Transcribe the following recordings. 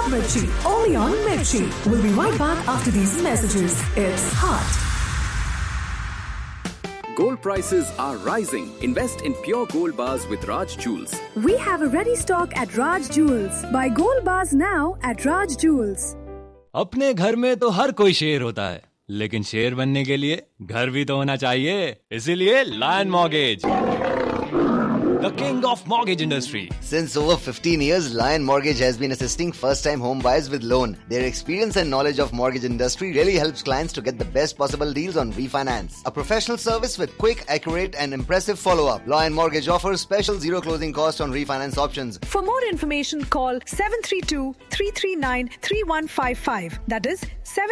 Mirchi, only on Mirchi. We'll be right back after these messages. It's hot. Gold prices are rising. Invest in pure gold bars with Raj Jewels. We have a ready stock at Raj Jewels. Buy gold bars now at Raj Jewels. अपने घर में तो हर कोई शेर होता है, लेकिन शेर बनने के लिए घर भी तो होना चाहिए. इसीलिए lion mortgage, the king of mortgage industry. Since over 15 years, Lion Mortgage has been assisting first-time home buyers with loan. Their experience and knowledge of mortgage industry really helps clients to get the best possible deals on refinance. A professional service with quick, accurate and impressive follow-up. Lion Mortgage offers special zero closing cost on refinance options. For more information, call 732-339-3155. That is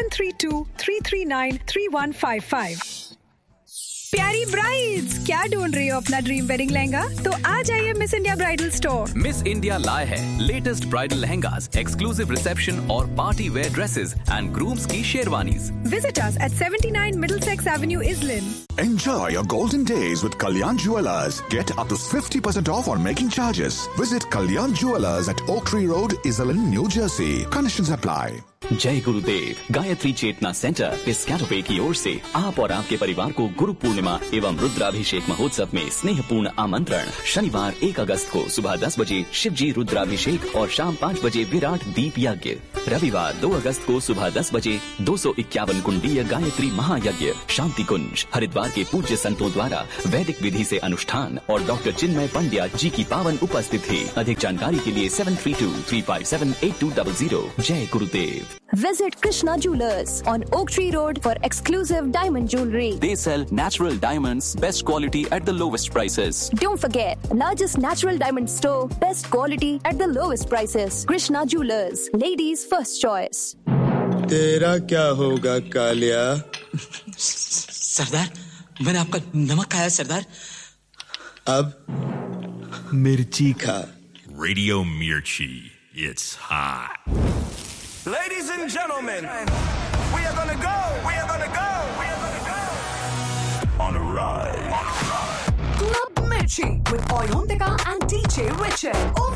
732-339-3155. प्यारी brides, क्या ढूंढ रही हो अपना dream wedding lehenga? तो आ जाइए miss India bridal store. Miss India लाए है latest bridal lehengas, exclusive reception और party wear dresses and grooms की sherwanis. Visit us at 79 Middlesex Avenue, Islin. Enjoy your golden days with Kalyan Jewellers. Get up to 50% off on making charges. Visit Kalyan Jewellers at Oak Tree Road, Islin, New Jersey. Conditions apply. जय गुरुदेव. गायत्री चेतना centre पिस्कैटोपे की ओर से आप और आपके परिवार को गुरु पूर्णिमा एवं रुद्राभिषेक महोत्सव में स्नेहपूर्ण आमंत्रण. शनिवार 1 अगस्त को सुबह 10 बजे शिवजी रुद्राभिषेक और शाम 5 बजे विराट दीप यज्ञ. रविवार 2 अगस्त को सुबह 10 बजे 251 कुंडीय गायत्री महायज्ञ शांति कुंज. हरिद्वार के पूज्य संतों द्वारा वैदिक विधि से अनुष्ठान और डॉक्टर चिन्मय पंड्या जी की पावन उपस्थिति. अधिक जानकारी के लिए 7323578200. जय गुरुदेव. Visit Krishna Jewelers on Oak Tree Road for exclusive diamond jewelry. They sell natural diamonds, best quality at the lowest prices. Don't forget, largest natural diamond store, best quality at the lowest prices. Krishna Jewelers, ladies' first choice. तेरा क्या होगा कालिया? सरदार, मैंने आपका नमक खाया सरदार. अब मिर्ची खा. Radio Mirchi, it's hot. Ladies and gentlemen, we are gonna go, we are gonna go, we are gonna go On a ride. Club Mirchi with Oyontika and DJ Richard.